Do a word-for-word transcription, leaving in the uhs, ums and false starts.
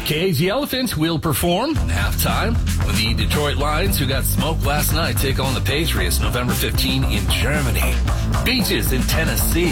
Cage Elephant will perform halftime. The Detroit Lions, who got smoked last night, take on the Patriots November fifteenth in Germany. Beaches in Tennessee.